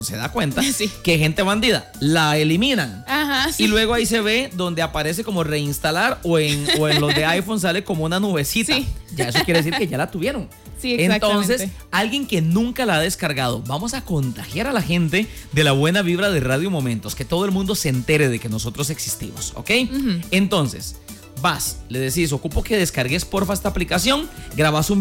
se da cuenta Sí. que gente bandida la eliminan. Ajá, sí. Y luego ahí se ve donde aparece como reinstalar o en los de iPhone sale como una nubecita. Sí. Ya eso quiere decir que ya la tuvieron. Sí, exactamente. Entonces, alguien que nunca la ha descargado, vamos a contagiar a la gente de la buena vibra de Radio Momentos, que todo el mundo se entere de que nosotros existimos, ¿ok? Entonces, vas, le decís, ocupo que descargues porfa esta aplicación, grabas un